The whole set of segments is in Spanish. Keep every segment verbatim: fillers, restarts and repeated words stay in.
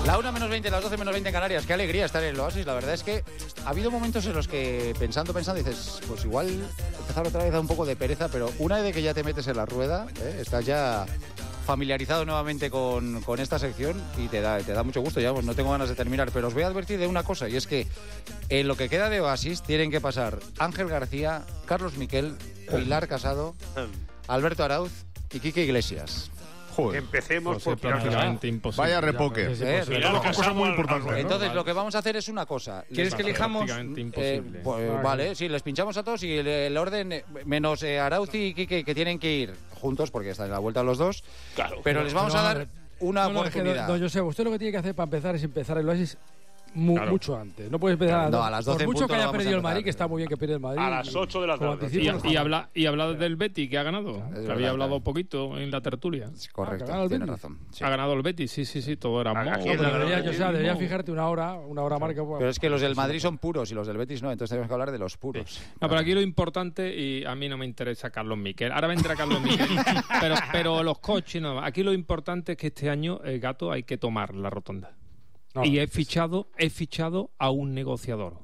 La una menos veinte, las doce menos veinte en Canarias. Qué alegría estar en el Oasis. La verdad es que ha habido momentos en los que, pensando, pensando, dices, pues igual empezar otra vez a un poco de pereza, pero una vez que ya te metes en la rueda, ¿eh? Estás ya familiarizado nuevamente con, con esta sección y te da, te da mucho gusto. Ya pues, no tengo ganas de terminar, pero os voy a advertir de una cosa, y es que en lo que queda de Oasis tienen que pasar Ángel García, Carlos Miquel, Pilar Casado, Alberto Arauz y Quique Iglesias. Joder. Empecemos pues por prácticamente imposible. Vaya repoque. Eh, Pilar cosa muy importante. ¿no? Entonces, lo que vamos a hacer es una cosa. ¿Quieres que elijamos? Eh, pues, vale, sí, les pinchamos a todos y el, el orden, menos eh, Arauz y Quique, que tienen que ir juntos porque están en la vuelta los dos. Claro. Pero les vamos no, a dar una no, no, oportunidad. Es que, don José, usted lo que tiene que hacer para empezar es empezar el Oasis mu claro. mucho antes. No puedes empezar no, a las doce. Por mucho que haya perdido el Madrid, que está muy bien que pierda el Madrid. A las ocho de la tarde. Y, y, habla, y habla del Betis, que ha ganado. Es que verdad, había hablado claro. poquito en la tertulia. Correcto, ah, tiene razón. Sí. Ha ganado el Betis, sí, sí, sí, todo era no, debería, yo, o sea, debería fijarte una hora, una hora marca. Pero es que los del Madrid son puros y los del Betis no, entonces tenemos que hablar de los puros. Sí. No, pero aquí lo importante, y a mí no me interesa Carlos Miquel. Ahora vendrá Carlos Miquel. pero, pero los coches, no. Aquí lo importante es que este año, el gato, hay que tomar la rotonda. No, y he fichado, he fichado a un negociador,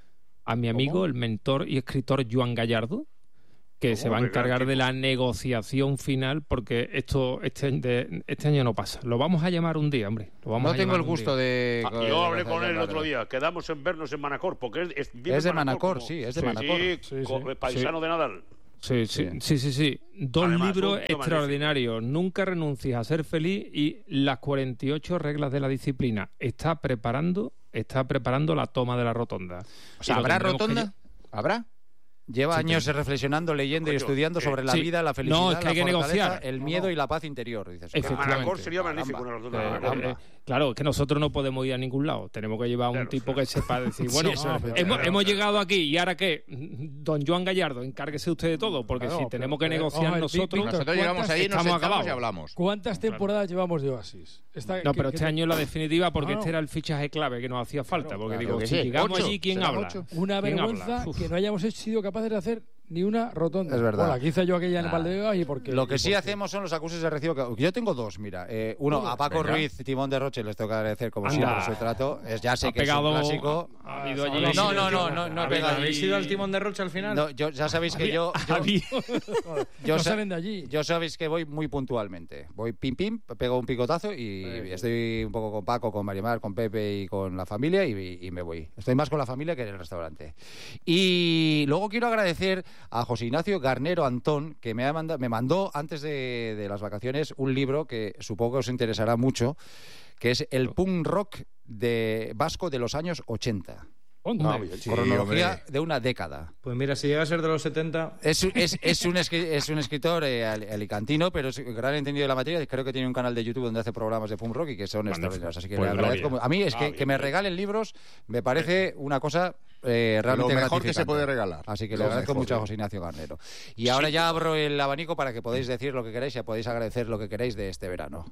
a mi amigo, ¿cómo? El mentor y escritor Joan Gallardo, que se va a encargar de la negociación final, porque esto este, de, este año no pasa. Lo vamos a llamar un día, hombre. Lo vamos no a tengo el un gusto día. de... Ah, yo hablé con él el otro día. Quedamos en vernos en Manacor, porque es, es, es de Manacor, Manacor como, sí, es de sí, Manacor. Sí, sí, sí. Paisano sí. de Nadal. Sí, sí, sí, sí, sí. Dos Además, libros extraordinarios. Magnífico. Nunca renuncies a ser feliz y las cuarenta y ocho reglas de la disciplina. Está preparando, está preparando la toma de la rotonda. O sea, ¿habrá rotonda? Que... ¿Habrá? Lleva sí, años sí. reflexionando, leyendo y estudiando eh, sobre la sí. vida, la felicidad, no, es que hay la que negociar. el miedo no, no. y la paz interior. Dices, Manacor sería magnífico. Una eh, eh, claro, es que nosotros no podemos ir a ningún lado. Tenemos que llevar a un claro, tipo claro. que sepa decir, bueno, sí, no, hemos, claro, hemos claro. llegado aquí y ahora qué, don Joan Gallardo, encárguese usted de todo, porque claro, si tenemos que negociar nosotros, nosotros llegamos ahí, nos sentamos y hablamos. ¿Cuántas temporadas llevamos de Oasis? No, pero este año es la definitiva, porque este era el fichaje clave que nos hacía falta, porque digo, si llegamos allí, ¿quién habla? Una vergüenza que no hayamos sido capaces de hacer ni una rotonda. Es verdad. Bueno, aquí hice yo aquella en Valdebebas y porque... Lo que sí porque... hacemos son los acuses de recibo. Que... Yo tengo dos, mira. Eh, uno, Uy, a Paco venga. Ruiz, Timón de Roche, les tengo que agradecer como Anda. siempre su trato. Es, ya sé ha que pegado, es un clásico. Ha, ha habido allí... No, no, no, no, no, no he pegado. ¿Habéis ido al Timón de Roche al final? No, yo, ya sabéis que yo... yo, yo no salen de allí. Yo sabéis que voy muy puntualmente. Voy pim, pim, pego un picotazo y sí. estoy un poco con Paco, con Marimar, con Pepe y con la familia y, y me voy. Estoy más con la familia que en el restaurante. Y luego quiero agradecer a José Ignacio Garnero Antón, que me, ha mandado, me mandó antes de, de las vacaciones un libro que supongo que os interesará mucho, que es el punk rock de vasco de los años ochenta. No, sí, cronología hombre. de una década. Pues mira, si llega a ser de los setenta... Es, es, es, un, es un escritor eh, alicantino, pero es gran entendido de la materia. Creo que tiene un canal de YouTube donde hace programas de punk rock y que son extraordinarios. Así que pues le agradezco. A mí es que, ah, que me regalen libros me parece una cosa eh, realmente lo mejor gratificante. Que se puede regalar. Así que le agradezco mejor, mucho a José Ignacio Garnero. Y sí. ahora ya abro el abanico para que podáis decir lo que queráis y podéis agradecer lo que queráis de este verano.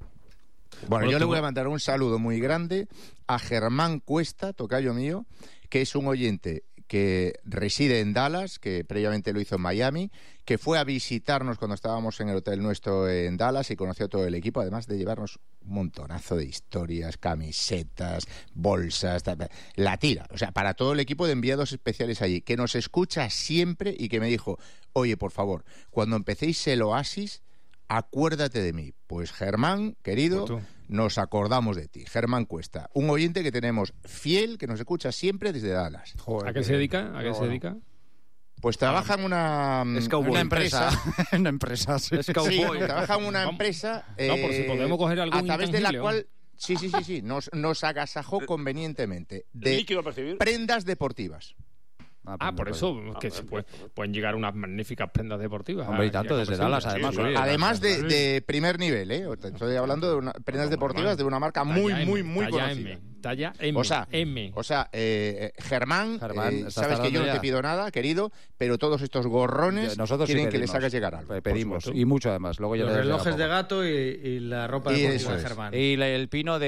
Bueno, yo le voy a mandar un saludo muy grande a Germán Cuesta, tocayo mío, que es un oyente que reside en Dallas, que previamente lo hizo en Miami, que fue a visitarnos cuando estábamos en el hotel nuestro en Dallas y conoció a todo el equipo, además de llevarnos un montonazo de historias, camisetas, bolsas, la tira. O sea, para todo el equipo de enviados especiales allí, que nos escucha siempre y que me dijo, oye, por favor, cuando empecéis el Oasis, acuérdate de mí. Pues Germán, querido, nos acordamos de ti. Germán Cuesta, un oyente que tenemos fiel, que nos escucha siempre desde Dallas. Joder, ¿a qué se dedica? ¿A qué no, se dedica? Pues trabaja en una, una empresa. una empresa, sí. Es sí, trabaja en una empresa eh, no, por si podemos coger algún a través de la cual sí, sí, sí, sí, nos, nos agasajó convenientemente de prendas deportivas. Ah, ah por eso ah, que se puede, pueden llegar unas magníficas prendas deportivas. Hombre, y tanto desde Dallas, además. Sí, oye, además de, de primer nivel, ¿eh? Estoy hablando de una, prendas deportivas de una marca muy, muy, muy talla conocida. M, talla M. O sea, M. O sea eh, Germán, Germán eh, sabes que yo no ya. te pido nada, querido, pero todos estos gorrones nosotros quieren sí que les hagas llegar algo. Pedimos, y mucho además. Luego ya Los relojes de gato y, y la ropa y deportiva de Germán. Y el pino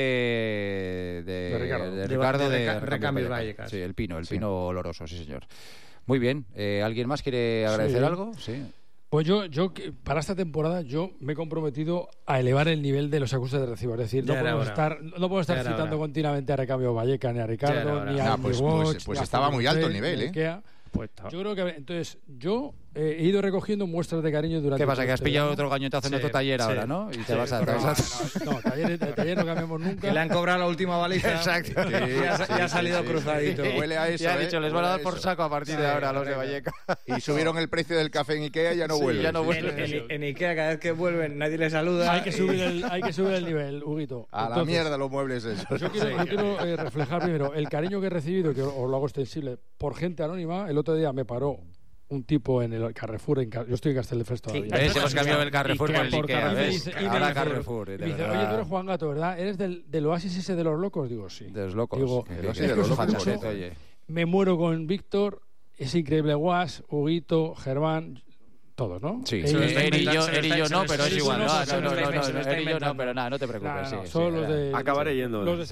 de, de, de Ricardo. De, Ricardo de, de, de, de Recambio Vallecas. Sí, el pino, el sí. pino oloroso, sí señor. Muy bien. Eh, ¿Alguien más quiere agradecer sí. algo? Sí. Pues yo, yo para esta temporada yo me he comprometido a elevar el nivel de los ajustes de recibo. Es decir, no podemos, estar, no podemos estar citando ahora. continuamente a Recambio Valleca, ni a Ricardo, ni a no, pues, Watch, pues, pues estaba muy alto el nivel, ¿eh? Ikea. Pues yo creo que entonces yo eh, he ido recogiendo muestras de cariño durante. ¿Qué pasa? Que has pillado año. otro gañotazo en sí, otro taller sí. ahora, ¿no? Y te sí, vas a. Te vas a... No, no, taller, taller no cambiamos nunca. Que le han cobrado la última baliza. Exacto. Sí, ya, sí, ya ha salido sí, cruzadito. Sí. Huele a eso. Ya ¿eh? han dicho, les van a dar por saco a partir sí, de ahora a los de Valleca. Y subieron el precio del café en Ikea y ya no sí, vuelven. Ya no vuelven. En, en, en Ikea, cada vez que vuelven, nadie les saluda. Hay que subir el, hay que subir el nivel, Huguito. A Entonces, la mierda los muebles esos. Yo quiero, yo quiero eh, reflejar primero el cariño que he recibido, que os lo hago extensible, por gente anónima. El otro día me paró un tipo en el Carrefour, en, yo estoy en Castelldefels todavía. Sí, hemos cambiado el Carrefour por el Ikea, ¿ves? Ahora Carrefour. Y me dice, oye, tú eres Juan Gato, ¿verdad? ¿Eres del, del Oasis ese de los locos? Digo, sí. De los locos. Digo, de, de, de los locos. Oye. Me muero con Víctor, es increíble, Guas, Huguito, Germán, todos, ¿no? Sí, Eri y yo, Eri y yo no, pero es igual. No, no, no, no, Eri y yo no, pero nada, no te preocupes. Son los de... Acabaré yendo. Los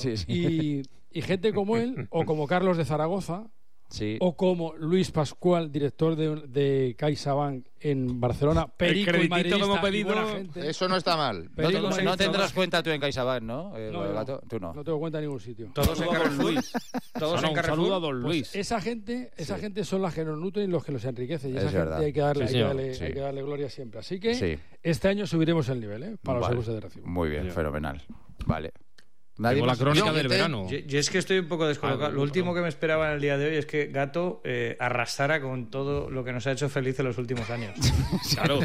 de Y gente como él, o como Carlos de Zaragoza, sí. o como Luis Pascual, director de, de CaixaBank en Barcelona, Perico el madridista, como pedido, gente. Eso no está mal. No, no, no tendrás cuenta tú en CaixaBank, ¿no? Eh, no, gato, tú no. No tengo cuenta en ningún sitio. Todos en Carrefour. Todos en Carrefour. Saludo a Don Luis. Pues esa gente, esa sí. gente son las que nos nutren y los que los enriquecen. Y es esa verdad. gente hay que darle, sí, hay que darle, sí. hay que darle gloria siempre. Así que sí. este año subiremos el nivel, ¿eh? Para vale. los seguros de recibo. Muy bien, Bien. fenomenal. Vale. Tengo la crónica yo, del yo, verano. Yo, yo es que estoy un poco descolocado. Ah, lo último que me esperaba en el día de hoy es que Gato eh, arrasara con todo lo que nos ha hecho feliz en los últimos años. Claro,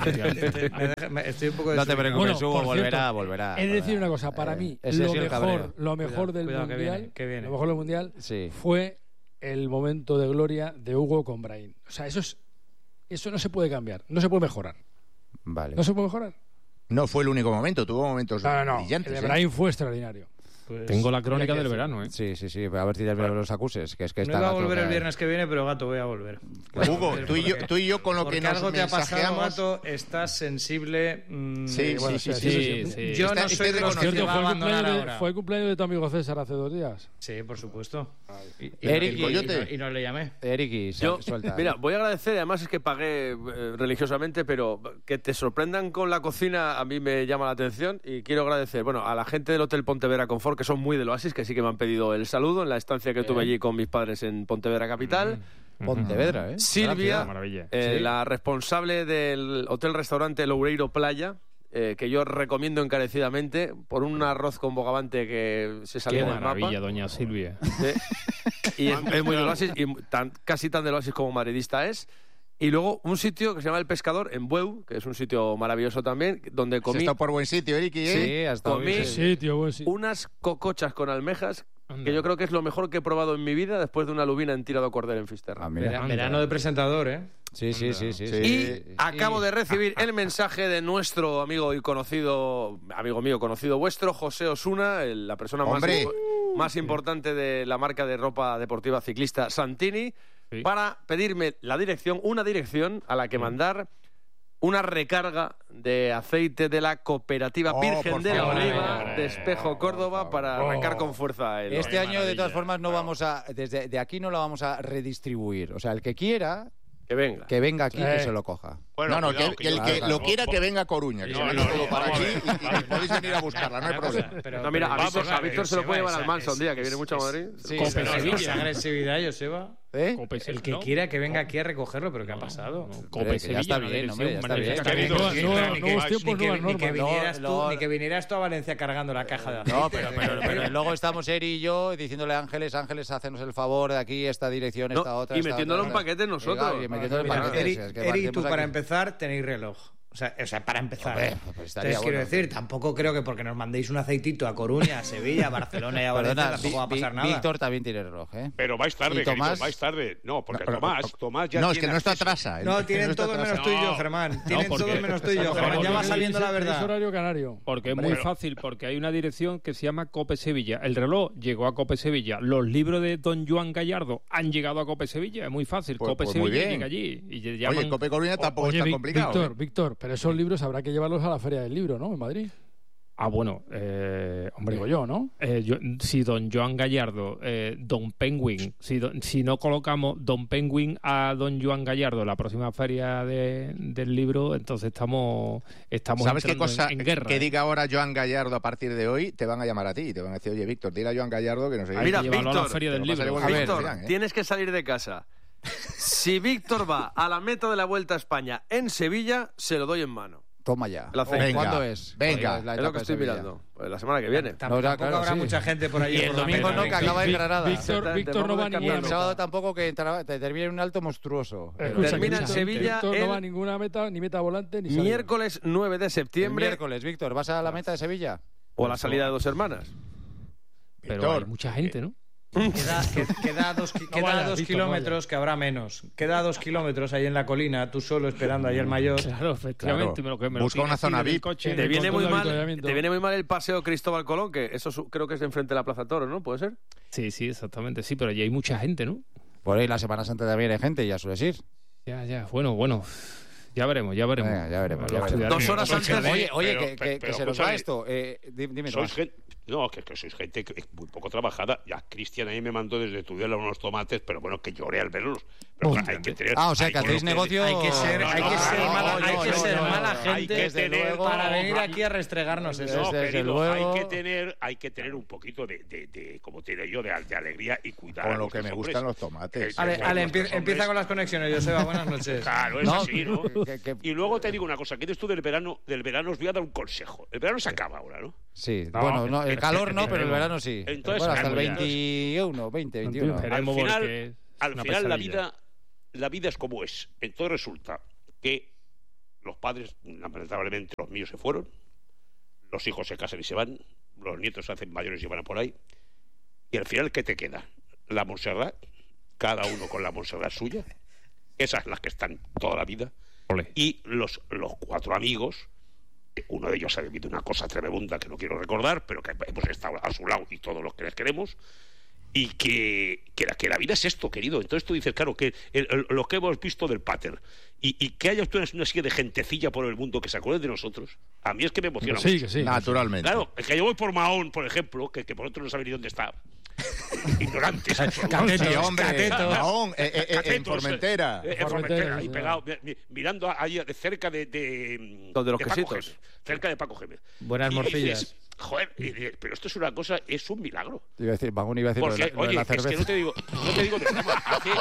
me, me, estoy un poco no te preocupes, bueno, Hugo, volverá, volverá. He de decir una cosa, para mí, eh, lo, mejor, lo mejor cuidado, del cuidado, Mundial, que viene, que viene. lo mejor del Mundial sí. fue el momento de gloria de Hugo con Brahim. O sea, eso es, eso no se puede cambiar, no se puede mejorar. Vale. No se puede mejorar. No fue el único momento, tuvo momentos no, no, no. brillantes. El de Brahim ¿eh? fue extraordinario. Pues, tengo la crónica del verano, ¿eh? Sí, sí, sí. A ver si ya bueno. los acuses. Que es que no iba a volver el viernes que viene, pero Gato, voy a volver. Hugo, tú y yo, tú y yo con lo que nos algo te ha pasado, mensajeamos... Gato, estás sensible... Mmm, sí, bueno, sí, sí, sí, sí, sí, sí. Yo está, no soy de los que cierto, va a abandonar de, ahora. Fue el cumpleaños de tu amigo César hace dos días. Sí, por supuesto. Y, y, Eric, y, y, no, y no le llamé. Eric, yo, suelta. Mira, voy a agradecer, además es que pagué eh, religiosamente, pero que te sorprendan con la cocina a mí me llama la atención y quiero agradecer, bueno, a la gente del Hotel Pontevedra Confort, que son muy del Oasis, que sí que me han pedido el saludo en la estancia que tuve allí con mis padres en Pontevedra Capital. Mm. Pontevedra, ¿eh? Silvia, maravilla. Eh, sí. la responsable del hotel-restaurante Loureiro Playa, eh, que yo recomiendo encarecidamente, por un arroz con bogavante que se salió Qué del maravilla, mapa. doña Silvia. Eh, y es, es muy del Oasis, y tan, casi tan del Oasis como madridista es. Y luego un sitio que se llama El Pescador, en Bueu, que es un sitio maravilloso también, donde comí... Has estado por buen sitio, Eric, ¿eh? Sí, has estado comí bien. Sitio, buen sitio. unas cocochas con almejas, Anda. que yo creo que es lo mejor que he probado en mi vida después de una lubina en tirado cordel en Fisterra. Ah, mira. Vera, verano de presentador, ¿eh? Sí, sí, sí, sí, sí. Y sí. acabo de recibir el mensaje de nuestro amigo y conocido, amigo mío, conocido vuestro, José Osuna, el- la persona más, ¡Hombre! impo- más importante de la marca de ropa deportiva ciclista Santini, Sí. para pedirme la dirección, una dirección a la que mandar una recarga de aceite de la cooperativa Oh, Virgen por de la favor. Oliva de Espejo Córdoba para arrancar con fuerza el Este el- año, de todas formas, no vamos a. Desde de aquí no lo vamos a redistribuir. O sea, el que quiera, que venga. que venga aquí, Eh. que se lo coja. Bueno, no, no, cuidado, que, que el claro, que claro. lo quiera que venga a Coruña, que No, se no, venga no, todo para vamos aquí a ver. y, y podéis venir a buscarla, no hay problema. Pero- No, mira, a pero- Víctor, vamos a Víctor se lo Joseba, puede llevar al esa- Mansa un día, que es- viene mucho a es- Madrid. Sí, Con pero- esa- esa agresividad, Joseba. ¿Eh? Cope El Sevilla, que ¿no? quiera que venga aquí a recogerlo, pero ¿qué ha pasado? No, Hombre, Cope que ya Sevilla, está una bien, dirección hombre, ya está maravillosa. bien. Querido, Nuevos- sí, nuevos- claro, ni nuevos que- tiempos, Ni que, nuevas ni que normas. vinieras Luego- tú, ni que vinieras tú a Valencia cargando la caja de aceite. No, pero, pero, pero luego estamos Eri y yo diciéndole a Ángeles, Ángeles, hacenos el favor de aquí, esta dirección, No, esta otra. y esta metiéndolo otra, en paquetes nosotros. Venga, y metiéndolo en Mira, paquetes, Eri, es que Eri y parecemos tú, para aquí- empezar, tenéis reloj. O sea, o sea, para empezar. Hombre, ¿eh? pues estaría Entonces, quiero bueno. decir, tampoco creo que porque nos mandéis un aceitito a Coruña, a Sevilla, a Barcelona y a Valencia, Perdona, tampoco va a Vi- pasar Vi- nada. Víctor también tiene reloj, ¿eh? Pero vais tarde, ¿Y Tomás? querido, vais tarde. No, porque No, Tomás, Tomás ya no, es tiene que no está acceso. atrasa. No, el- tienen no está todos atrasa. menos tú y yo, No. Germán. Tienen porque- todos menos tú y yo, porque- Germán. Ya va porque- saliendo la Es verdad. horario canario. Porque es muy Pero- fácil, porque hay una dirección que se llama Cope Sevilla. El reloj llegó a Cope Sevilla. Los libros de Don Juan Gallardo han llegado a Cope Sevilla. Es muy fácil. Pues- Cope pues muy Sevilla bien. llega allí. Y le llaman... Oye, Cope Coruña tampoco Oye, es tan Vic- complicado. Víctor, ¿eh? Víctor, pero esos libros habrá que llevarlos a la Feria del Libro, ¿no? En Madrid. Ah, bueno, eh, hombre. Digo yo, ¿no? Eh, yo, si don Joan Gallardo, eh, don Penguin, si, don, si no colocamos don Penguin a don Joan Gallardo en la próxima feria de, del libro, entonces estamos, estamos ¿Sabes qué cosa en, en guerra? que ¿eh? diga ahora Joan Gallardo a partir de hoy? Te van a llamar a ti y te van a decir, oye, Víctor, dile a Joan Gallardo que no sé qué. Mira, Víctor, Víctor, a la feria del libro. A ver, Víctor, dirán, ¿eh? tienes que salir de casa. Si Víctor va a la meta de la Vuelta a España en Sevilla, se lo doy en mano. Toma ya. La cena. Venga, ¿Cuándo es? venga. La Es lo etapa que de estoy Sevilla. mirando. Pues la semana que viene. Tampoco No, ya, claro, habrá sí. mucha gente por allí. Y el por la domingo meta, no, ¿eh? que acaba de Granada. Víctor, Exactamente, Víctor no vamos va a a ninguna Y el cambiarlo. sábado tampoco, que entra- te termina en un alto monstruoso. Escucha, Termina que en Víctor- Sevilla Víctor el- no va a ninguna meta, ni meta volante, ni salida. Miércoles nueve de El septiembre miércoles, Víctor, ¿vas a la meta de Sevilla? o a la salida de Dos Hermanas. Pero Víctor, hay mucha gente, ¿no? Queda, que- queda dos, ki- queda vayas, dos Víctor, kilómetros, que habrá menos. Queda dos kilómetros ahí en la colina, tú solo esperando ahí al mayor. Claro, efectivamente. Claro. Me lo, que me lo Busca tiene una aquí zona en el V I P. coche. Te viene, control muy de mal, avituallamiento. te viene muy mal el paseo Cristóbal Colón, que eso su- creo que es de enfrente de la Plaza Toro, ¿no? ¿Puede ser? Sí, sí, exactamente. Sí, pero allí hay mucha gente, ¿no? Por ahí la Semana Santa también hay gente, ya sueles ir. Ya, ya. Bueno, bueno. Ya veremos, ya veremos. Venga, ya veremos, Lo ya veremos. estudiaremos. Dos horas Porque antes- de- Oye, oye, pero- que, que- pero- que se pero nos va escúchame. esto. Eh, di- dime, Sois Tomás. gente, no, que, que sois gente que es muy poco trabajada. Ya Cristian ahí me mandó desde Tudela unos tomates, pero bueno, que lloré al verlos. Pero claro, hay que tener, Ah, o sea, hay que hacéis negocio... Hay que ser, No, hay no, que no, ser no, mala, no, hay no, que no, ser no, mala hay gente que tener- para no, venir no, aquí a restregarnos eso. No, Desde querido, luego- hay que tener, hay que tener un poquito de, de, de como te diré yo, de, de alegría y cuidar. Con a lo que nuestros me hombres. gustan los tomates. Eh, Ale, bueno, Ale, nuestros empie- empieza hombres- con las conexiones, Joseba, buenas noches. Claro, es No, así, ¿no? que- que- Y luego te digo una cosa, que eres tú del verano, del verano os voy a dar un consejo. El verano se acaba ahora, ¿no? Sí, No, bueno, no, el pero- calor no, pero el esperemos. verano sí. Entonces, Bueno, hasta el esperemos ya. veintiuno, veinte, veintiuno. Esperemos Al final- porque es Al una final la pesadilla. vida, la vida es como es. Entonces resulta que los padres, lamentablemente los míos se fueron, los hijos se casan y se van, los nietos se hacen mayores y van a por ahí, y al final, ¿qué te queda? La Montserrat, cada uno con la Montserrat suya, esas las que están toda la vida, Ole. y los, los cuatro amigos, uno de ellos ha vivido una cosa tremenda que no quiero recordar, pero que hemos estado a su lado y todos los que les queremos, y que, que, la, que la vida es esto, querido. Entonces tú dices, claro, que el- el- lo que hemos visto del pater, y, y que haya una, una serie de gentecilla por el mundo que se acuerde de nosotros, a mí es que me emociona Sí, mucho. que sí. Naturalmente. Claro, es que yo voy por Mahón, por ejemplo, que, que vosotros no sabéis ni dónde está. Ignorantes. Sí, hombre, Catetos. Mahón, eh, eh, eh, en Catetos, Formentera. eh, en Formentera, Formentera, ahí sí. pegado, mi- mi- mirando ahí cerca de, de, Donde los de Paco quesitos. Gémez, cerca de Paco Gémez. Buenas Y morcillas. dices, joder, y dices, pero esto es una cosa, es un milagro. Iba a decir, Magún iba a decir lo de Porque, la, lo de oye, la es que cerveza. no te digo, no te digo de broma, hace,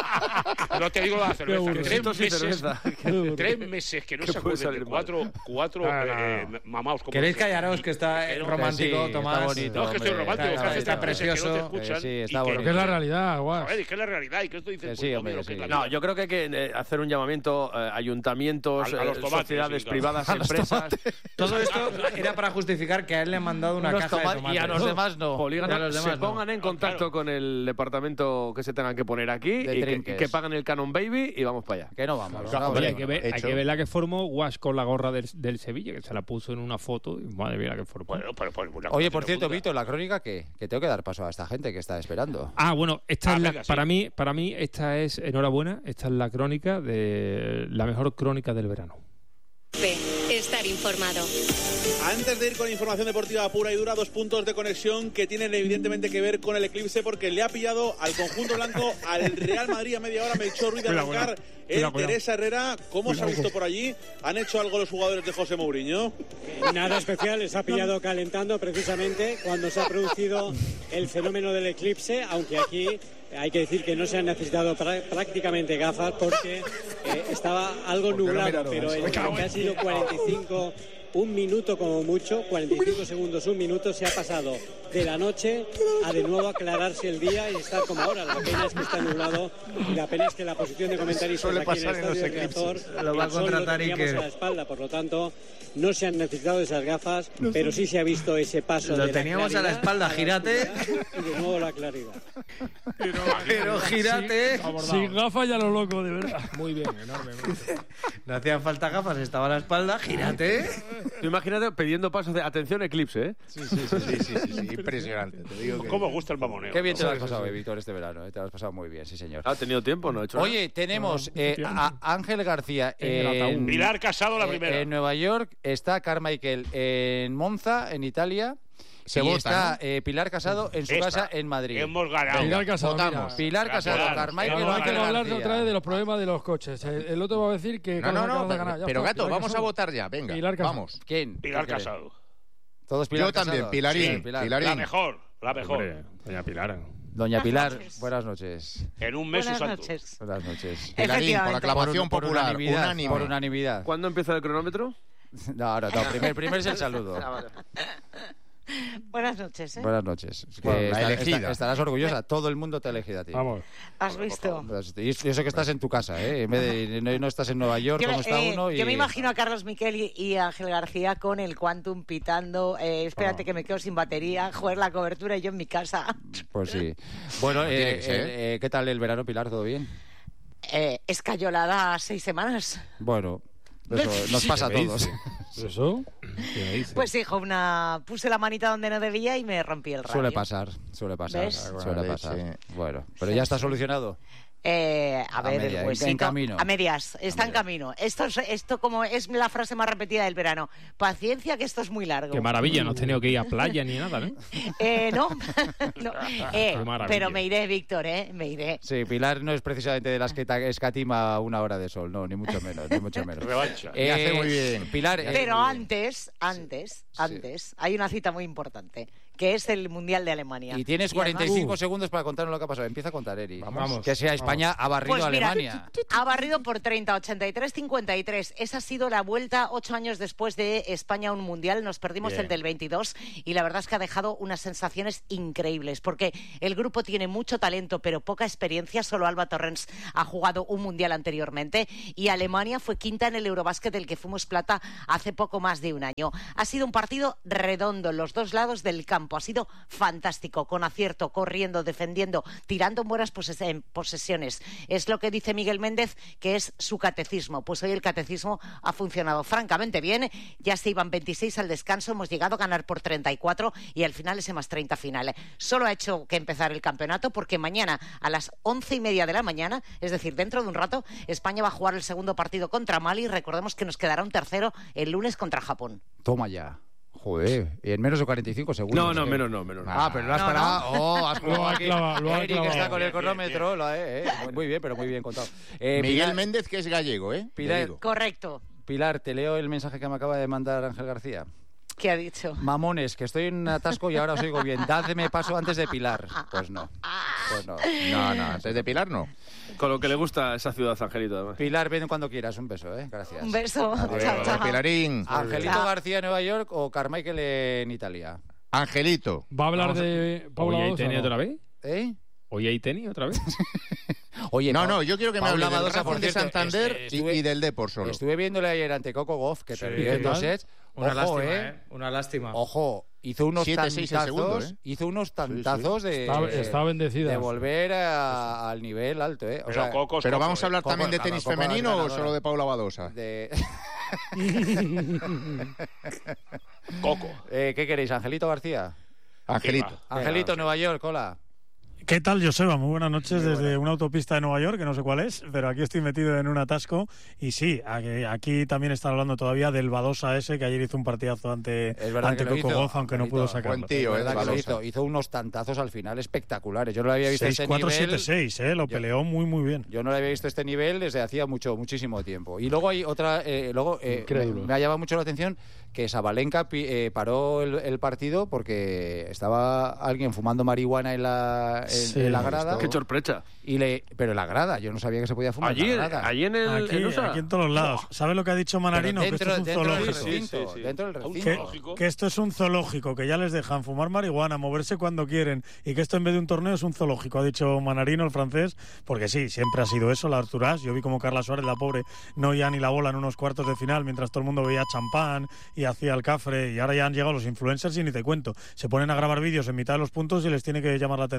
no te digo lo de la cerveza, aburrido. tres Quesitos y meses, cerveza. tres meses que no ¿Qué se puede acuerden de salir mal? cuatro, cuatro No, no, eh, no. mamaos como ¿Queréis nosotros. callaros que está Que no, romántico, que sí, Tomás? está bonito. No, es que estoy Hombre, romántico, está- es que hace está tres meses que no te precioso. escuchan. Que sí, está y que- bonito. Que es la realidad, guau. Joder, es que es la realidad, y que esto dices, Que sí, pues, hombre, lo que es sí. la No, vida. yo creo que hay que eh, hacer un llamamiento a ayuntamientos, A- a los eh, tomates, sociedades sí, claro. privadas, A los empresas, Todo esto era para justificar que a él le han mandado una Unos caja de tomates tomates. y a los demás no. polígonos, Y a los demás se no. pongan en No, contacto claro. con el departamento que se tengan que poner aquí De y que, trinques. que paguen el Canon Baby y vamos para allá. Que no vamos. Claro, no, Oye, hay hombre. que, ver, hay hecho. que ver la que formó Guas con la gorra del, del Sevilla, que se la puso en una foto y madre mía la que formó. Bueno, pero, pero, una Oye, cosa por cierto, tremenda. Víctor, la crónica, ¿qué? Que tengo que dar paso a esta gente que está esperando. Ah, bueno, esta Ah, es la, venga, sí. para mí, para mí esta es enhorabuena, esta es la crónica de la mejor crónica del verano. Ve, estar informado. Antes de ir con información deportiva pura y dura, dos puntos de conexión que tienen evidentemente que ver con el eclipse, porque le ha pillado al conjunto blanco al Real Madrid a media hora. Melchor Ruiz de Cuidado, arrancar cuidado. el Cuidado, cuidado. Teresa Herrera. ¿Cómo se ha visto por allí? ¿Han hecho algo los jugadores de José Mourinho? Nada especial, les ha pillado calentando precisamente cuando se ha producido el fenómeno del eclipse, aunque aquí hay que decir que no se han necesitado prá- prácticamente gafas porque eh, estaba algo nublado, pero en lo que ha sido cuarenta y cinco, un minuto como mucho, cuarenta y cinco segundos, un minuto, se ha pasado de la noche a de nuevo aclararse el día y estar como ahora. La pena es que está nublado y la pena es que la posición de comentaristas Suele aquí en el pasar en los estadio de Riazor, eclipses. Lo va a el sol contratar teníamos Iker. a la espalda, por lo tanto no se han necesitado esas gafas, pero sí se ha visto ese paso. Lo de la teníamos a la claridad espalda, la gírate. oscuridad y de nuevo la claridad. Pero gírate. Sin gafas ya lo loco, de verdad. Muy bien, enormemente. No hacían falta gafas, estaba a la espalda, gírate. Tú imagínate pidiendo pasos de atención eclipse, ¿eh? Sí, sí, sí, sí, sí, sí, sí. impresionante. Te digo que... ¿Cómo gusta el mamoneo? Qué bien te lo has pasado, Víctor, este verano. ¿eh? Te lo has pasado muy bien, sí, señor. ¿Ha tenido tiempo? ¿No ha hecho nada? Oye, tenemos eh, a Ángel García en... Pilar Casado, la eh, primera. En Nueva York, está Carmichael en Monza, en Italia. Se y vota, está ¿no? eh, Pilar Casado en su Esta. casa en Madrid. Hemos ganado. Pilar Casado, Votamos. mira. Pilar Casado, Pilar, Carmichael, Pilar, Hay que Ángel hablar García. otra vez de los problemas de los coches. El, el otro va a decir que... No, no, no, Carlos pero, gana. Ya pero está, Gato, Pilar vamos Casado. a votar ya, venga, Pilar Casado. vamos. ¿Quién? Pilar ¿Qué creen? Casado. Todos Pilar Yo también, Casado. Pilarín, Sí, Pilar. Pilarín. La mejor, la mejor. Hombre, doña Pilar. Doña Pilar, noches. buenas noches. En un mes Buenas su santo. noches. Buenas noches. Pilarín, por Efectivamente. aclamación Por, popular, unanimidad, unánime. por unanimidad. ¿Cuándo empieza el cronómetro? No, no, no, primer, primer es el saludo. Ah, vale. Buenas noches, ¿eh? Buenas noches. Que Bueno, la está- elegida. está- estarás orgullosa. Todo el mundo te ha elegido a ti. Vamos. ¿Has visto? Y eso que estás en tu casa, ¿eh? En vez de no, no estás en Nueva York Yo, como está eh, uno. Y... yo me imagino a Carlos Miquel y, y a Ángel García con el Quantum pitando. Eh, espérate que me quedo sin batería. Joder, la cobertura y yo en mi casa. Pues sí. Bueno, Tiene eh, que ser. eh, eh, ¿qué tal el verano, Pilar? ¿Todo bien? Eh, escayolada seis semanas. Bueno, eso nos pasa a ¿Qué todos. dice? ¿Eso? ¿Qué me dice? Pues hijo, una puse la manita donde no debía y me rompí el radio. Suele pasar, suele pasar. ¿Ves? Suele Leche. pasar. Bueno, pero Sí, ya está sí. solucionado. Eh, a, A ver, media, el en- huesito. en camino. A medias, está A en medias. camino. Esto, es- esto como es la frase más repetida del verano. Paciencia, que esto es muy largo. Qué maravilla, no has tenido que ir a playa ni nada, ¿no? Eh, no, no. Eh, Qué maravilla. pero me iré, Víctor, ¿eh? Me iré. Sí, Pilar no es precisamente de las que ta- escatima una hora de sol, no, ni mucho menos, ni mucho menos. Revancha. Eh, Y hace muy bien. Pilar, eh, Pero antes, antes, antes, hay una cita muy importante, que es el Mundial de Alemania. y tienes además- cuarenta y cinco segundos para contarnos lo que ha pasado. Empieza a contar, Eri. Vamos. Que sea España ha barrido Pues a mira, Alemania. ha barrido por treinta, ochenta y tres, cincuenta y tres. Esa ha sido la vuelta ocho años después de España a un mundial. Nos perdimos Bien. el del veintidós y la verdad es que ha dejado unas sensaciones increíbles porque el grupo tiene mucho talento pero poca experiencia. Solo Alba Torrens ha jugado un mundial anteriormente y Alemania fue quinta en el Eurobásquet del que fuimos plata hace poco más de un año. Ha sido un partido redondo en los dos lados del campo. Ha sido fantástico, con acierto, corriendo, defendiendo, tirando en buenas poses- en posesiones. Es lo que dice Miguel Méndez, que es su catecismo. Pues hoy el catecismo ha funcionado francamente bien. Ya se iban veintiséis al descanso, hemos llegado a ganar por treinta y cuatro y al final ese más treinta final. Solo ha hecho que empezar el campeonato porque mañana a las once y media de la mañana, es decir, dentro de un rato, España va a jugar el segundo partido contra Mali. Recordemos que nos quedará un tercero el lunes contra Japón. Toma ya. Joder, y en menos de cuarenta y cinco segundos. No, no, ¿eh? menos no, menos no. Ah, pero lo has No, parado. Oh, has Lo ha aquí. clavado, lo ha Eric, que clavado. está con el Bien, bien, cronómetro. lo ha- eh, eh. Muy bien, pero muy bien contado. Eh, Miguel Pilar, Méndez, que es gallego, ¿eh? Te Pilar- digo. Correcto. Pilar, te leo el mensaje que me acaba de mandar Ángel García. ¿Qué ha dicho? Mamones, que estoy en un atasco y ahora os oigo bien. Dadme paso antes de Pilar. Pues no. Pues no. No, no, antes de Pilar no. Con lo que le gusta esa ciudad, Angelito, además. Pilar, ven cuando quieras. Un beso, ¿eh? Gracias. Un beso. Adiós. Chao, chao. Pilarín. Angelito Chao. García en Nueva York o Carmichael en Italia. Angelito. ¿Va a hablar Vamos a- de Paula ¿Hoy hay Badosa, tenis no? otra vez? ¿Eh? ¿Hoy hay tenis otra vez? Oye, No, Pa- no, yo quiero que me Paula hable del Badosa, por Racing de cierto, Santander es- y- estuve- y del Depor solo. Estuve viéndole ayer ante Coco Goff, que Sí, perdió en ¿qué dos tal? sets. Una Ojo, lástima, ¿eh? ¿eh? Una lástima. Ojo, hizo unos siete seis el tantazos, segundo, ¿eh? hizo unos sí. tantazos de, Está- está bendecida. de volver a- al nivel alto, ¿eh? O Pero sea, Cocos, Pero Coco, vamos a hablar Coco, también de claro, tenis Coco, la femenino o ganadora. solo de Paula Badosa. de... Coco. Eh, ¿Qué queréis, Angelito García? Angelito. Angelito, Nueva York, hola. ¿Qué tal, Joseba? Muy buenas noches desde una autopista de Nueva York, que no sé cuál es, pero aquí estoy metido en un atasco. Y sí, aquí, aquí también están hablando todavía del Badosa ese, que ayer hizo un partidazo ante, Es verdad ante que lo Coco hizo, Gauff, aunque no Angelito. pudo sacarlo. Buen tío, Es eh, verdad que lo Badosa. hizo, hizo unos tantazos al final espectaculares. Yo no lo había visto a seis este cuatro nivel. siete seis, ¿eh? Lo Yo- peleó muy, muy bien. Yo no le había visto este nivel desde hacía mucho, muchísimo tiempo. Y luego hay otra, eh, luego eh, me, Incrédulo. me ha llamado mucho la atención que Sabalenka pi- eh, paró el, el partido porque estaba alguien fumando marihuana en la, en, Sí, en la grada. Qué sorpresa. Y le, pero en la grada, yo no sabía que se podía fumar Allí, en la grada. allí en el Aquí, en U S A. aquí en todos los lados. ¿Sabe lo que ha dicho Pero Manarino? Que dentro, esto es un dentro del zoológico. recinto, Sí, sí, sí. dentro del Un recinto. Que, zoológico. que esto es un zoológico, que ya les dejan fumar marihuana, moverse cuando quieren, y que esto en vez de un torneo es un zoológico, ha dicho Manarino, el francés, porque sí, siempre ha sido eso, la Arturás. Yo vi como Carla Suárez, la pobre, no oía ni la bola en unos cuartos de final, mientras todo el mundo veía champán y hacía el cafre, y ahora ya han llegado los influencers y ni te cuento. Se ponen a grabar vídeos en mitad de los puntos y les tiene que llamar la atención el,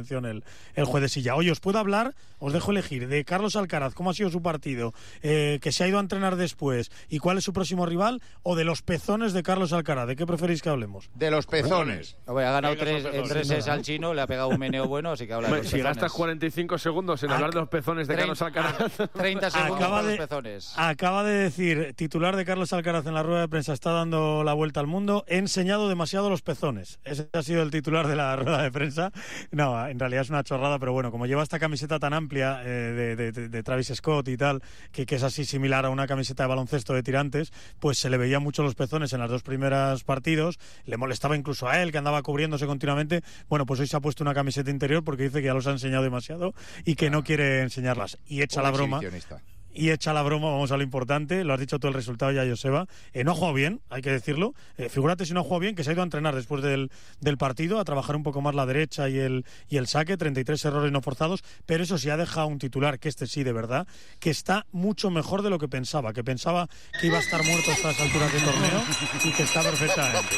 el juez de Silla. Oye, os puedo hablar, os dejo elegir, de Carlos Alcaraz, cómo ha sido su partido, eh, que se ha ido a entrenar después y cuál es su próximo rival, o de los pezones de Carlos Alcaraz. ¿De qué preferís que hablemos? De los pezones. Hombre, ha ganado tres, en tres sets al chino, le ha pegado un meneo bueno, así que habla de los Si pezones. gastas cuarenta y cinco segundos en hablar de los pezones de Carlos Alcaraz... treinta segundos Acaba con de, los pezones. acaba de decir, titular de Carlos Alcaraz en la rueda de prensa, está dando la vuelta al mundo, he enseñado demasiado los pezones. Ese ha sido el titular de la rueda de prensa. No, en realidad es una chorrada, pero bueno, como lleva esta camiseta tan amplia eh, de, de, de, de Travis Scott y tal, que, que es así similar a una camiseta de baloncesto de tirantes, pues se le veían mucho los pezones en los dos primeros partidos, le molestaba incluso a él, que andaba cubriéndose continuamente. Bueno, pues hoy se ha puesto una camiseta interior porque dice que ya los ha enseñado demasiado y que no quiere enseñarlas. Y echa la broma. Y echa la broma, vamos a lo importante, lo has dicho tú el resultado ya, Joseba. Eh, no ha jugado bien, hay que decirlo. Eh, figúrate si no ha jugado bien, que se ha ido a entrenar después del, del partido, a trabajar un poco más la derecha y el, y el saque, treinta y tres errores no forzados, pero eso sí ha dejado un titular, que este sí, de verdad, que está mucho mejor de lo que pensaba, que pensaba que iba a estar muerto a estas alturas del torneo y que está perfectamente.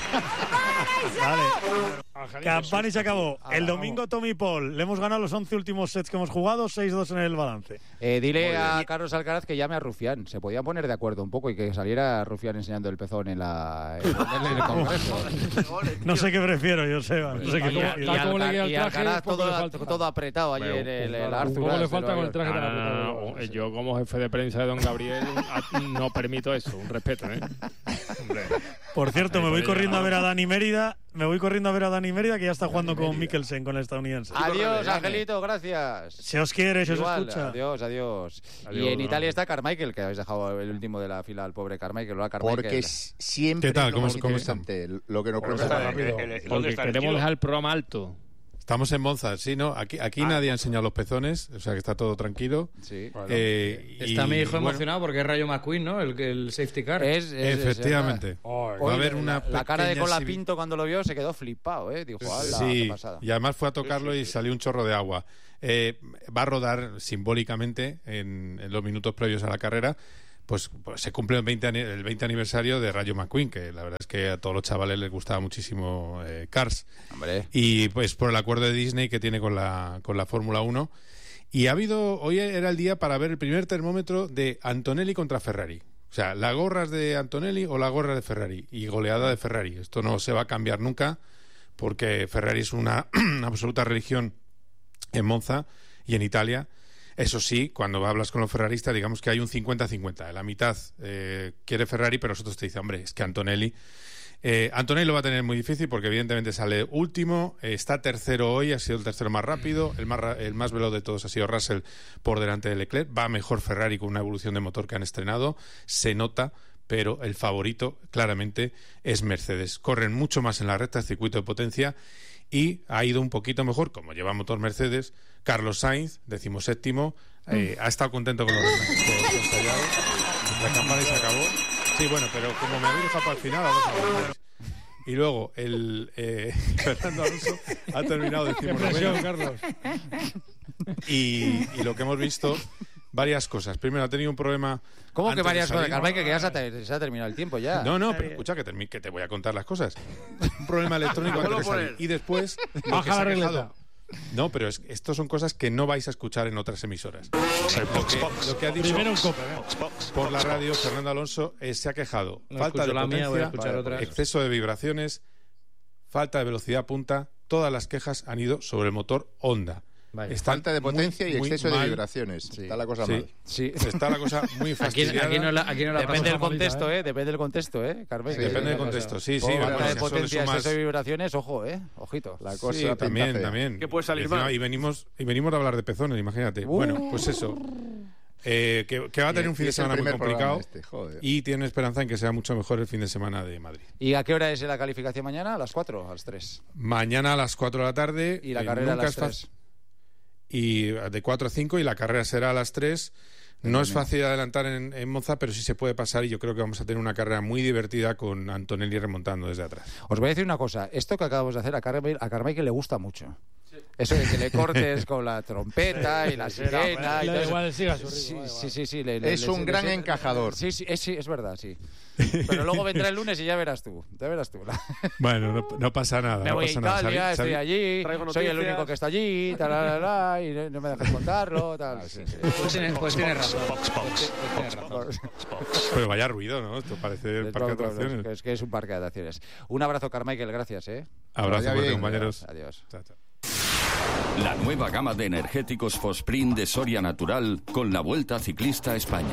Vale. Campani se acabó. El domingo Tommy Paul. Le hemos ganado los once últimos sets que hemos jugado, seis dos en el balance. Eh, dile a Carlos Alcaraz que llame a Rufián. Se podían poner de acuerdo un poco y que saliera Rufián enseñando el pezón en, la, en, en el Congreso. No sé qué prefiero, Joseba. No sé qué y, y, y, Alca y Alcaraz todo, todo apretado allí en el, el Arthur. ¿Cómo le falta con el traje tan apretado? Yo, como jefe de prensa de don Gabriel, no permito eso. Un respeto, ¿eh? Por cierto, me voy corriendo a ver a Dani Mérida. Me voy corriendo a ver a Dani Mérida, que ya está jugando con Mikkelsen, con el estadounidense. Adiós, Angelito, gracias. Se os quiere, se os escucha. Adiós, adiós, adiós. Y en Italia está Carmichael, que habéis dejado el último de la fila al pobre Carmichael. Hola, Carmichael. Porque es siempre ¿Qué tal? lo ¿Cómo, más ¿cómo interesante, lo que nos Porque pregunta. queremos dejar el programa alto. Estamos en Monza, sí, ¿no? Aquí, aquí ah, nadie ha enseñado los pezones, o sea que está todo tranquilo. Sí. Bueno, eh, está y, mi hijo bueno, emocionado porque es Rayo McQueen, ¿no? El, el safety car. Es, es, Efectivamente. Es, oh, va a haber una la, la cara de Colapinto civi... cuando lo vio se quedó flipado, ¿eh? Dijo, ¡hala, sí, qué pasada! Y además fue a tocarlo y salió un chorro de agua. Eh, va a rodar simbólicamente en, en los minutos previos a la carrera. Pues, pues se cumple el veinte, el veinte aniversario de Rayo McQueen, que la verdad es que a todos los chavales les gustaba muchísimo eh, Cars. Hombre. Y pues por el acuerdo de Disney que tiene con la, con la Fórmula uno. Y ha habido, hoy era el día para ver el primer termómetro de Antonelli contra Ferrari. O sea, ¿la gorra es de Antonelli o la gorra de Ferrari? Y goleada de Ferrari. Esto no se va a cambiar nunca, porque Ferrari es una absoluta religión en Monza y en Italia. Eso sí, cuando hablas con los ferraristas, digamos que hay un cincuenta cincuenta. La mitad eh, quiere Ferrari, pero los otros te dicen, hombre, es que Antonelli... Eh, Antonelli lo va a tener muy difícil porque evidentemente sale último, eh, está tercero hoy, ha sido el tercero más rápido, el más, el más veloz de todos ha sido Russell por delante de Leclerc. Va mejor Ferrari con una evolución de motor que han estrenado, se nota, pero el favorito claramente es Mercedes. Corren mucho más en la recta, el circuito de potencia, y ha ido un poquito mejor, como lleva motor Mercedes. Carlos Sainz, decimoséptimo, eh, ha estado contento con los ensayado. La campana y se acabó. Sí, bueno, pero como me habéis dejado para el final, vamos a ver. Y luego el eh, Fernando Alonso ha terminado decimonoveno. Carlos. Y, y lo que hemos visto, varias cosas. Primero, ha tenido un problema. ¿Cómo que varias cosas, Carmichael? Que ya se ha, se ha terminado el tiempo ya. No, no, pero escucha, que, termi- que te voy a contar las cosas. Un problema electrónico antes de salir. Y después. Baja la regleta. No, pero es, esto son cosas que no vais a escuchar en otras emisoras. Lo que, lo que ha dicho por la radio Fernando Alonso eh, se ha quejado. No falta de la potencia, mía, voy a escuchar otras. exceso de vibraciones, falta de velocidad punta. Todas las quejas han ido sobre el motor Honda. Falta de potencia muy, y exceso de vibraciones. Sí. Está la cosa sí. mal. Sí. Está la cosa muy fastidiada. Aquí, aquí no la, aquí no la Depende del contexto, ¿eh? Depende del contexto, ¿eh, Carmen? Sí, depende del contexto, sí, sí. Falta Bueno, de si potencia, sumas... exceso de vibraciones, ojo, ¿eh? Ojito. La cosa sí, también, también. ¿Qué puede salir y encima, mal? Y venimos, y venimos a hablar de pezones, imagínate. Uh. Bueno, pues eso. Eh, que, que va a tener un fin de semana muy complicado este, y tiene esperanza en que sea mucho mejor el fin de semana de Madrid. ¿Y a qué hora es la calificación mañana? ¿A las cuatro o a las tres? Mañana a las cuatro de la tarde. ¿Y la eh, carrera a nunca las es fa- tres? Y de cuatro a cinco y la carrera será a las tres. No es fácil adelantar en, en Monza, pero sí se puede pasar y yo creo que vamos a tener una carrera muy divertida con Antonelli remontando desde atrás. Os voy a decir una cosa. Esto que acabamos de hacer a Carmichael, a Carmichael le gusta mucho. Eso de que le cortes con la trompeta y la sirena. Y le todo da igual, eso. siga su Sí, ritmo, sí, sí, sí, le- le- Es le- un le- gran le- encajador. Sí, sí, es, sí, es verdad, sí. Pero luego vendrá el lunes y ya verás tú. Ya verás tú. Bueno, no, no pasa nada. Me no voy a pasa nada. Italia, Sabi- estoy sabi- allí, Traigo soy el noticias. único que está allí, tal, tal, tal, y no- no me dejas contarlo, tal. Sí, sí. Pues tienes, pues tienes razón. Tienes razón. Pero vaya ruido, ¿no? Esto parece el parque de No, no, no, atracciones. Es que es un parque de atracciones. Un abrazo, Carmichael, gracias, ¿eh? Abrazo Vaya fuerte, bien. compañeros. Adiós. Chao, chao. La nueva gama de energéticos Fosprint de Soria Natural con la Vuelta Ciclista a España.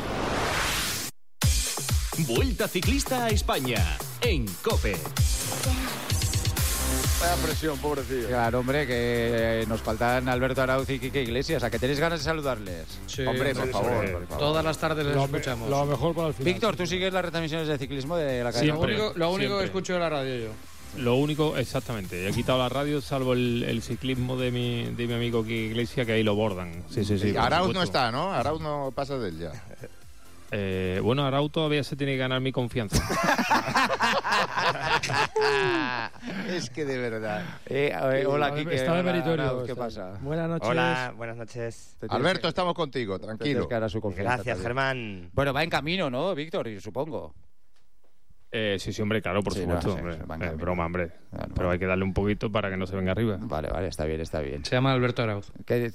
Vuelta Ciclista a España en COPE. Vaya presión, pobrecillo. Claro, hombre, que nos faltan Alberto Arauz y Quique Iglesias. ¿A que tenéis ganas de saludarles? Sí, hombre, por sí, favor, sí. por favor. Todas las tardes les Lo, escuchamos. lo mejor para el final. Víctor, ¿tú sigues las retransmisiones de ciclismo de la Lo cadena? único, lo único Siempre. que escucho de la radio yo. Lo único, exactamente. He quitado la radio, salvo el, el ciclismo de mi, de mi amigo Quique Iglesias, que ahí lo bordan. Sí, sí, sí. Y por Arauz no supuesto. está, ¿no? Arauz no pasa de él ya. Eh, bueno, Arauz todavía se tiene que ganar mi confianza. Es que de verdad. Eh, eh, hola, Está Quique. Está de hola, meritorio. Arauz, ¿qué está. pasa? Buenas noches. Hola, buenas noches. Te tienes Alberto, que- estamos contigo, te tienes tranquilo. que ganar su confianza Gracias, también. Germán. Bueno, va en camino, ¿no, Víctor? Y supongo. Eh, sí, sí, hombre, claro, por Sí, no, supuesto. sí, hombre. sí, va en Eh, camino. broma, hombre. No, no. Pero hay que darle un poquito para que no se venga arriba. Vale, vale, está bien, está bien. Se llama Alberto Arauz. ¿Qué,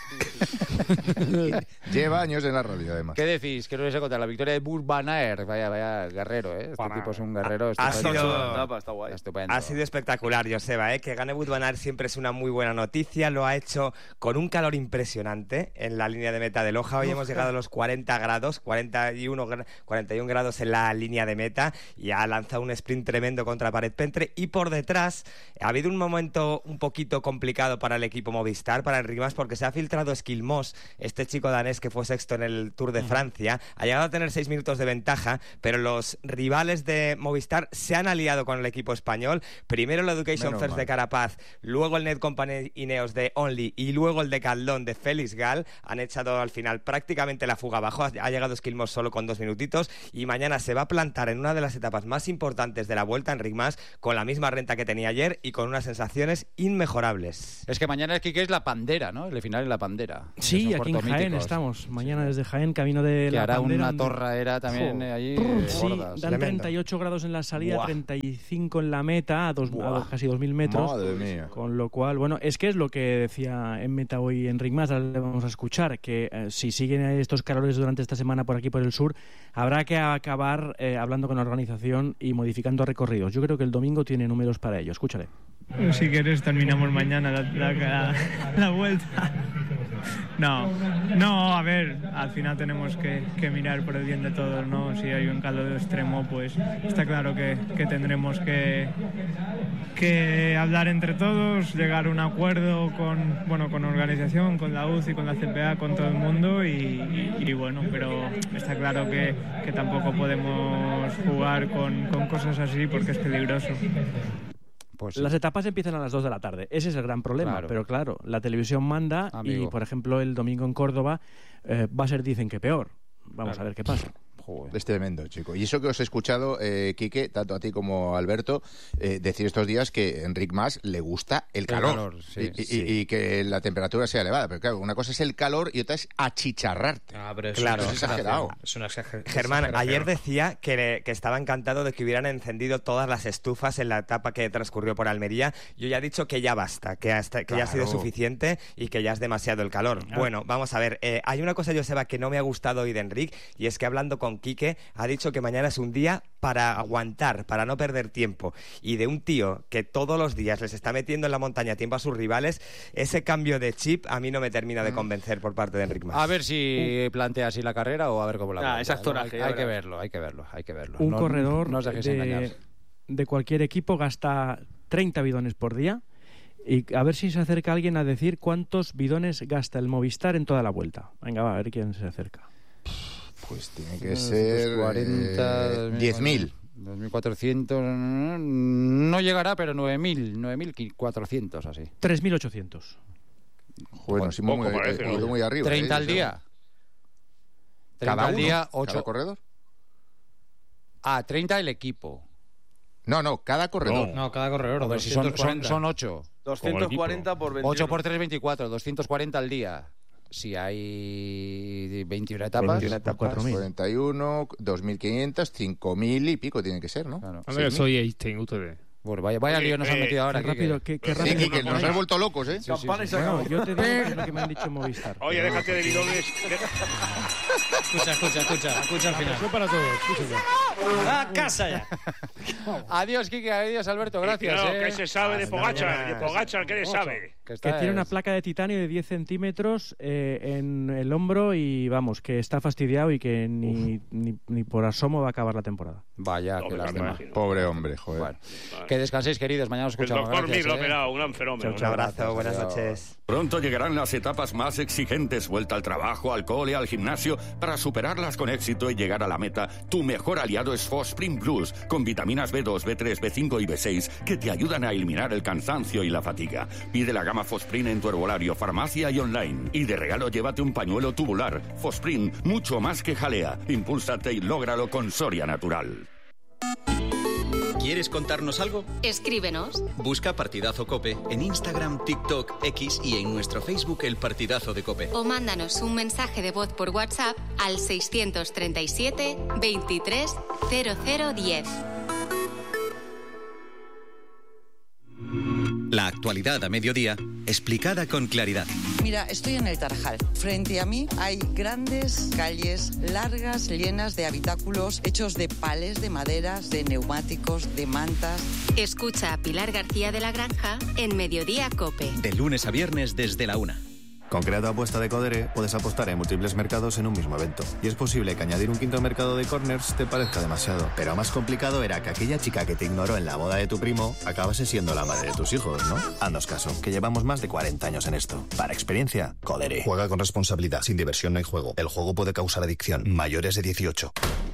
Lleva años en la radio, además. ¿Qué decís? ¿Qué nos vais a contar? La victoria de Burt Van Aert. Vaya, vaya, guerrero, ¿eh? Este tipo es un guerrero. Ha estupendo. sido- Etapa, está guay. Estupendo. Ha sido espectacular, Joseba, ¿eh? Que gane Wout van Aert siempre es una muy buena noticia. Lo ha hecho con un calor impresionante en la línea de meta de Loja. Hoy hemos llegado a los cuarenta grados, cuarenta y uno, gra- cuarenta y uno grados en la línea de meta, y ha lanzado un sprint tremendo contra Paret Pentre. Y por detrás ha habido un momento un poquito complicado para el equipo Movistar, para Enric Mas, porque se ha filtrado Esquilmós, este chico danés que fue sexto en el Tour de Francia. Ha llegado a tener seis minutos de ventaja, pero los rivales de Movistar se han aliado con el equipo español. Primero el Education Menos First mal. de Carapaz, luego el Net Company Ineos de Only y luego el de Caldón de Félix Gal. Han echado al final prácticamente la fuga abajo. Ha ha llegado Esquilmós solo con dos minutitos, y mañana se va a plantar en una de las etapas más importantes de la Vuelta Enric Mas, con la misma renta que tenía ayer y con unas sensaciones inmejorables. Es que mañana es Quique es la pandera, ¿no? El final es la pandera. Sí, Esos aquí en puertos Jaén míticos. estamos. Mañana desde Jaén, camino de Que la hará Pandera. una torradera también eh, allí. Brr, eh, sí, gordas. dan treinta y ocho grados en la salida, Buah. treinta y cinco en la meta, a, dos, a Buah. dos- casi dos mil metros. Madre mía. Con lo cual, bueno, es que es lo que decía en meta hoy Enric Mas, ahora le vamos a escuchar, que eh, si siguen estos calores durante esta semana por aquí por el sur, habrá que acabar eh, hablando con la organización y modificando recorridos. Yo creo que el domingo tiene números para ello. Escúchale. Si quieres terminamos mañana la, la- la- la vuelta. No, no, a ver, al final tenemos que, que mirar por el bien de todos, ¿no? Si hay un calor extremo, pues está claro que, que tendremos que, que hablar entre todos, llegar a un acuerdo con, bueno, con organización, con la U C I, con la C P A, con todo el mundo y, y- y bueno, pero está claro que, que tampoco podemos jugar con, con cosas así porque es peligroso. Pues Las etapas empiezan a las dos de la tarde. Ese es el gran problema. Claro. Pero claro, la televisión manda Amigo. y, por ejemplo, el domingo en Córdoba eh, va a ser, dicen que peor. Vamos Claro. a ver qué pasa. Es tremendo, chico. Y eso que os he escuchado, eh, Quique, tanto a ti como a Alberto, eh, decir estos días que a Enric Mas le gusta el calor. calor, sí, y, y- sí. y que la temperatura sea elevada. Pero claro, una cosa es el calor y otra es achicharrarte. Ah, pero es Claro. una Es exagerado. Es una exager- Germán, exageración. ayer decía que, que estaba encantado de que hubieran encendido todas las estufas en la etapa que transcurrió por Almería. Yo ya he dicho que ya basta, que, hasta, que ya ha sido Claro. suficiente y que ya es demasiado el calor. Bueno, vamos a ver. eh, hay una cosa, Joseba, que no me ha gustado hoy de Enric, y es que hablando con Quique ha dicho que mañana es un día para aguantar, para no perder tiempo. Y de un tío que todos los días les está metiendo en la montaña tiempo a sus rivales, ese cambio de chip a mí no me termina de convencer por parte de Enric Mas. A ver si plantea así la carrera o a ver cómo la Ah, plantea, ese ¿no? actoraje, Hay, ya hay que verás. verlo, hay que verlo, hay que verlo. Un No- corredor no os dejéis engañar. de, de cualquier equipo gasta treinta bidones por día. Y a ver si se acerca alguien a decir cuántos bidones gasta el Movistar en toda la vuelta. Venga, va, a ver quién se acerca. Pues tiene que Eh, ser cuarenta, eh, diez mil. dos mil cuatrocientos, no llegará, pero nueve mil, nueve mil cuatrocientos así. tres mil ochocientos. Bueno, sí, muy, poco muy, parece, he ido ¿no? muy arriba. treinta ¿eh? al Eso. día. treinta ¿Cada al uno? día, ¿Cada ocho. corredor? Ah, treinta el equipo. No, no, cada corredor. No, cada corredor. A ver si son, son, doscientos cuarenta. son ocho. doscientos cuarenta por veintiuno. ocho por tres, veinticuatro. doscientos cuarenta al día. Si hay veintiuna etapas, veintiuna etapas cuarenta y uno, dos mil quinientos, cinco mil y pico tiene que ser, ¿no? Claro. A ver, soy Einstein, ustedes. Bueno, vaya, vaya lío nos han metido ahora. Qué rápido, qué, qué rápido. Sí, que nos has vuelto locos, ¿eh? Sí, sí, sí. Bueno, yo te digo que es lo que me han dicho en Movistar. Oye, déjate de bidones. Escucha, escucha, escucha, escucha al final. Eso para todos, escucha. ¡A casa ya! Adiós, Quique, adiós, Alberto, gracias. Claro, eh. ¿qué se sabe de Pogachar? De Pogachar, ¿qué le sabe? Que, que tiene una placa de titanio de diez centímetros eh, en el hombro y vamos, que está fastidiado y que ni, ni, ni por asomo va a acabar la temporada. Vaya, No, que me las demás. imagino. Pobre hombre, joder. Bueno, que descanséis, queridos. Mañana os El escuchamos. doctor Gracias, Mir lo ha eh. operado, un gran fenómeno. Un abrazo, buenas Adiós. noches. Pronto llegarán las etapas más exigentes, vuelta al trabajo, al cole, al gimnasio, para superarlas con éxito y llegar a la meta. Tu mejor aliado es Fosprint Plus, con vitaminas B dos, B tres, B cinco y B seis, que te ayudan a eliminar el cansancio y la fatiga. Pide la gama Fosprint en tu herbolario, farmacia y online. Y de regalo llévate un pañuelo tubular. Fosprint, mucho más que jalea. Impúlsate y lógralo con Soria Natural. ¿Quieres contarnos algo? Escríbenos. Busca Partidazo Cope en Instagram, TikTok, X y en nuestro Facebook El Partidazo de Cope. O mándanos un mensaje de voz por WhatsApp al seiscientos treinta y siete, veintitrés, cero cero diez. La actualidad a mediodía, explicada con claridad. Mira, estoy en el Tarajal. Frente a mí hay grandes calles largas, llenas de habitáculos hechos de palés, de maderas, de neumáticos, de mantas. Escucha a Pilar García de la Granja en Mediodía Cope. De lunes a viernes desde la una. Con Creato Apuesta de Codere puedes apostar en múltiples mercados en un mismo evento. Y es posible que añadir un quinto mercado de corners te parezca demasiado. Pero más complicado era que aquella chica que te ignoró en la boda de tu primo acabase siendo la madre de tus hijos, ¿no? Haznos caso, que llevamos más de cuarenta años en esto. Para experiencia, Codere. Juega con responsabilidad. Sin diversión no hay juego. El juego puede causar adicción. Mayores de dieciocho.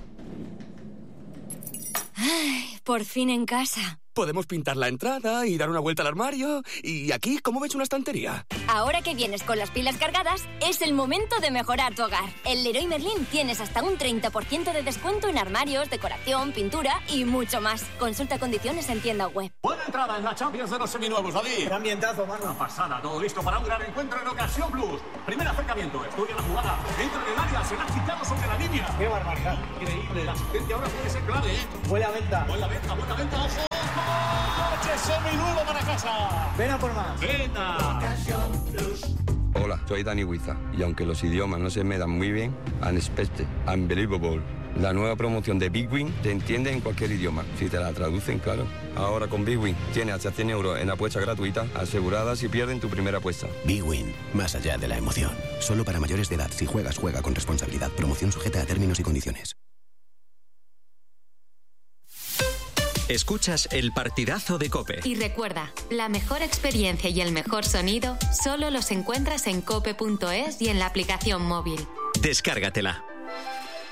Ay, por fin en casa. Podemos pintar la entrada y dar una vuelta al armario. Y aquí, ¿cómo ves una estantería? Ahora que vienes con las pilas cargadas, es el momento de mejorar tu hogar. En Leroy Merlin tienes hasta un treinta por ciento de descuento en armarios, decoración, pintura y mucho más. Consulta condiciones en tienda web. Buena entrada en la Champions de los seminuevos, David. Qué ambientazo, mano. Una pasada, todo listo para un gran encuentro en Ocasión Plus. Primer acercamiento, estudia la jugada. Entra en el área, será quitado sobre la línea. Qué barbaridad. Increíble, la asistencia ahora puede ser clave, ¿eh? Buena venta. Buena venta, buena venta, ojo. ¡Coche seminuevo para casa! Ven a por más. ¡Venta! Hola, soy Dani Huiza y aunque los idiomas no se me dan muy bien, Unexpected, Unbelievable. La nueva promoción de Big Win te entiende en cualquier idioma, si te la traducen, claro. Ahora con Big Win tienes hasta cien euros en apuesta gratuita, asegurada si pierden tu primera apuesta. Big Win, más allá de la emoción. Solo para mayores de edad. Si juegas, juega con responsabilidad. Promoción sujeta a términos y condiciones. Escuchas El Partidazo de Cope. Y recuerda, la mejor experiencia y el mejor sonido solo los encuentras en cope punto es y en la aplicación móvil. Descárgatela.